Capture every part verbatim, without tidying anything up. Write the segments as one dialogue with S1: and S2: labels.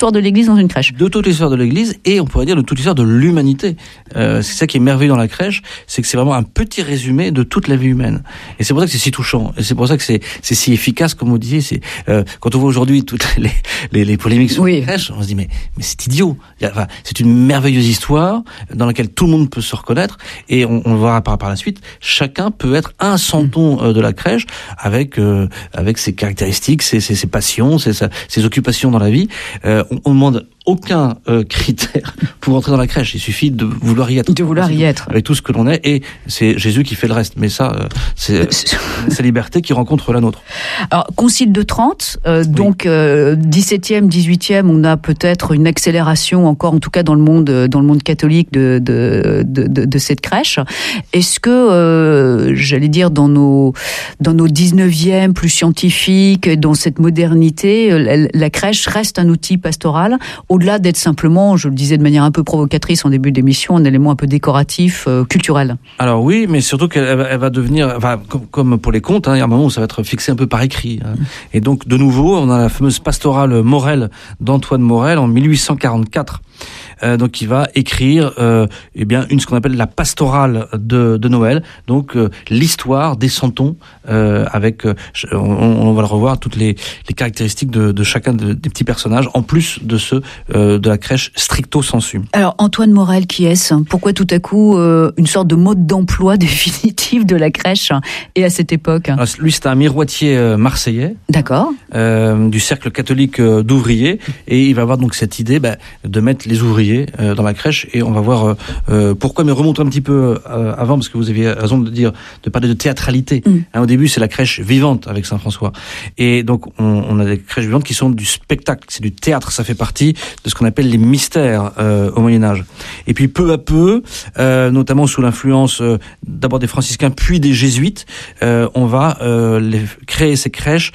S1: l'histoire de l'Église dans une crèche.
S2: De toute l'histoire de l'Église et on pourrait dire de toute l'histoire de l'humanité. Euh, c'est ça qui est merveilleux dans la crèche, c'est que c'est vraiment un petit résumé de toute la vie humaine. Et c'est pour ça que c'est si touchant. Et c'est pour ça que c'est, c'est si efficace, comme vous disiez. C'est, euh, quand on voit aujourd'hui toutes les, les, les polémiques sur
S1: oui.
S2: la crèche, on se dit mais, mais c'est idiot. Il y a, enfin, c'est une merveilleuse histoire dans laquelle tout le monde peut se reconnaître et on, on le verra par, par la suite. Chacun peut être un centon euh, de la crèche avec euh, avec ses caractéristiques, ses, ses, ses passions, ses, ses occupations dans la vie. Euh, on, on demande aucun euh, critère pour entrer dans la crèche. Il suffit de vouloir y être.
S1: De vouloir y être.
S2: Avec tout ce que l'on est. Et c'est Jésus qui fait le reste. Mais ça, euh, c'est sa liberté qui rencontre la nôtre.
S1: Alors, Concile de Trente, euh, oui. donc euh, dix-septième, dix-huitième, on a peut-être une accélération encore, en tout cas dans le monde, dans le monde catholique de, de, de, de, de cette crèche. Est-ce que, euh, j'allais dire, dans nos, dans nos dix-neuvième, plus scientifiques, dans cette modernité, la, la crèche reste un outil pastoral, au-delà d'être simplement, je le disais de manière un peu provocatrice en début d'émission, un élément un peu décoratif, euh, culturel.
S2: Alors oui, mais surtout qu'elle elle va devenir, enfin, comme, comme pour les contes, hein, il y a un moment où ça va être fixé un peu par écrit. Hein. Et donc, de nouveau, on a la fameuse pastorale Morel d'Antoine Morel en mille huit cent quarante-quatre. Euh, donc, il va écrire, euh, eh bien, une ce qu'on appelle la pastorale de, de Noël. Donc, euh, l'histoire des centons, euh, avec, euh, on, on va le revoir, toutes les, les caractéristiques de, de chacun de, des petits personnages, en plus de ceux euh, de la crèche stricto sensu.
S1: Alors, Antoine Morel, qui est-ce ? Pourquoi tout à coup euh, une sorte de mode d'emploi définitif de la crèche et à cette époque ?
S2: Alors, lui, c'est un miroitier euh, marseillais.
S1: D'accord.
S2: Euh, du cercle catholique euh, d'ouvriers, et il va avoir donc cette idée bah, de mettre les ouvriers euh, dans la crèche, et on va voir euh, euh, pourquoi, mais remontons un petit peu euh, avant, parce que vous aviez raison de dire, de parler de théâtralité. Mm. Hein, au début, c'est la crèche vivante avec Saint François, et donc on, on a des crèches vivantes qui sont du spectacle, c'est du théâtre, ça fait partie de ce qu'on appelle les mystères euh, au Moyen-Âge. Et puis peu à peu, euh, notamment sous l'influence euh, d'abord des franciscains puis des jésuites, euh, on va euh, les, créer ces crèches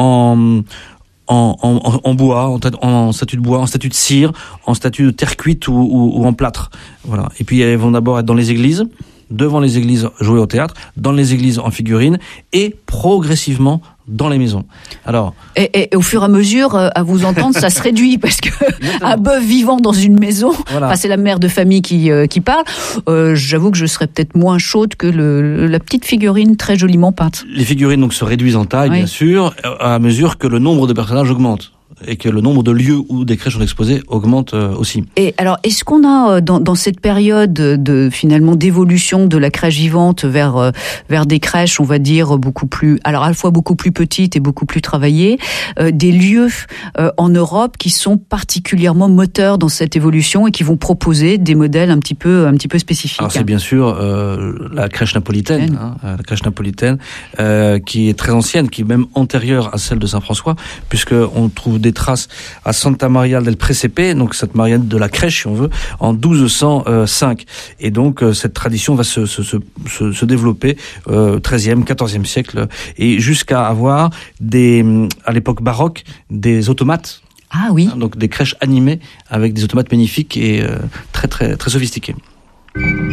S2: en En, en, en bois, en, en statue de bois, en statue de cire, en statue de terre cuite ou, ou, ou en plâtre. Voilà. Et puis elles vont d'abord être dans les églises, devant les églises jouer au théâtre, dans les églises en figurines, et progressivement dans les maisons. Alors,
S1: et, et, et au fur et à mesure, à vous entendre, ça se réduit parce que un bœuf vivant dans une maison, voilà. Enfin, c'est la mère de famille qui euh, qui parle. Euh, j'avoue que je serais peut-être moins chaude que le, la petite figurine très joliment peinte.
S2: Les figurines donc se réduisent en taille, oui. Bien sûr, à mesure que le nombre de personnages augmente. Et que le nombre de lieux où des crèches sont exposées augmente euh, aussi.
S1: Et alors, est-ce qu'on a euh, dans, dans cette période de finalement d'évolution de la crèche vivante vers euh, vers des crèches, on va dire beaucoup plus, alors à la fois beaucoup plus petites et beaucoup plus travaillées, euh, des lieux euh, en Europe qui sont particulièrement moteurs dans cette évolution et qui vont proposer des modèles un petit peu un petit peu spécifiques.
S2: Alors c'est bien sûr euh, la crèche napolitaine, hein, la crèche napolitaine euh, qui est très ancienne, qui est même antérieure à celle de Saint François, puisque on trouve des traces à Santa Maria del Presepe, donc Sainte Maria de la crèche, si on veut, en douze cent cinq. Et donc, euh, cette tradition va se, se, se, se développer euh, treizième, quatorzième siècle, et jusqu'à avoir des, à l'époque baroque, des automates.
S1: Ah oui.
S2: Hein, donc des crèches animées avec des automates magnifiques et euh, très, très, très sophistiqués.